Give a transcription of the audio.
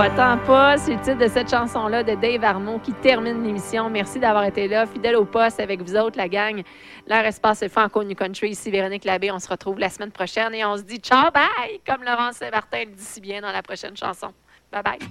va-t'en pas. C'est le titre de cette chanson-là de Dave Arnaud qui termine l'émission. Merci d'avoir été là, fidèle au poste avec vous autres, la gang. Leur espace est Franco New Country. Ici Véronique Labbé. On se retrouve la semaine prochaine et on se dit ciao, bye, comme Laurent Saint-Martin le dit si bien dans la prochaine chanson. Bye bye.